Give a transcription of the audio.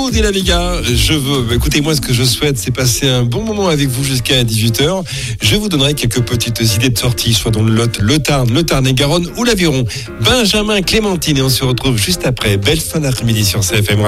vous, dit la Vega. Écoutez, moi, ce que je souhaite, c'est passer un bon moment avec vous jusqu'à 18h. Je vous donnerai quelques petites idées de sortie, soit dans le Lot, le Tarn, le Tarn-et-Garonne ou l'Aveyron. Benjamin, Clémentine, et on se retrouve juste après. Belle fin d'après-midi sur CFM.